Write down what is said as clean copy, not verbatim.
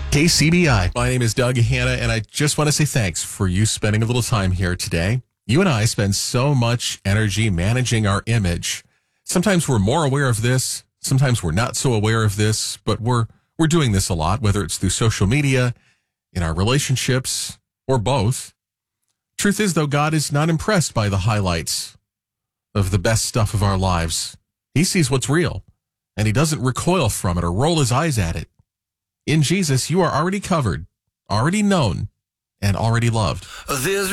KCBI. My name is Doug Hanna, and I just want to say thanks for you spending a little time here today. You and I spend so much energy managing our image. Sometimes we're more aware of this. Sometimes we're not so aware of this, but we're doing this a lot, whether it's through social media, in our relationships, or both. Truth is, though, God is not impressed by the highlights of the best stuff of our lives. He sees what's real, and he doesn't recoil from it or roll his eyes at it. In Jesus, you are already covered, already known, and already loved.